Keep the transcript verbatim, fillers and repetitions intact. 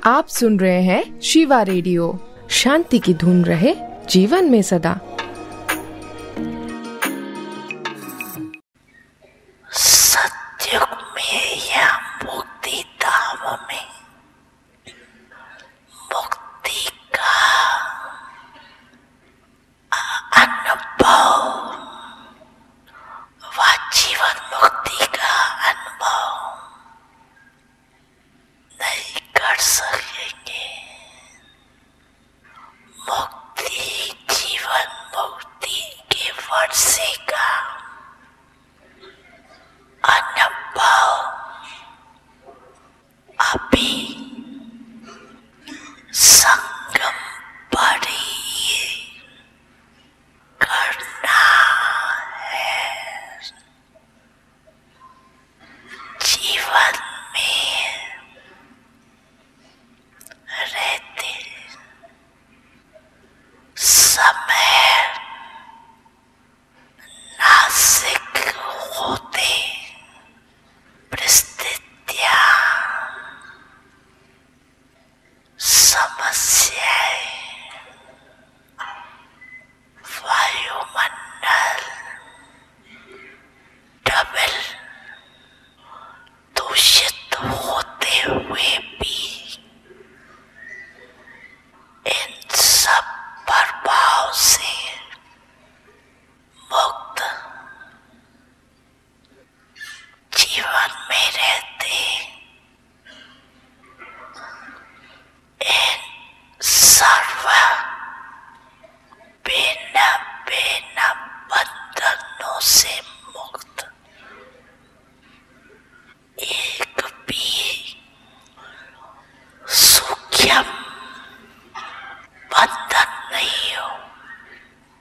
आप सुन रहे हैं शिवा रेडियो। शांति की धुन रहे जीवन में सदा। सत्युग में या मुक्ति धाम में मुक्ति का अनुभव व जीवन मुक्ति का अनुभव नहीं कर सकेंगे। मुक्ति जीवन मुक्ति के वर्षे का अनुभव अभी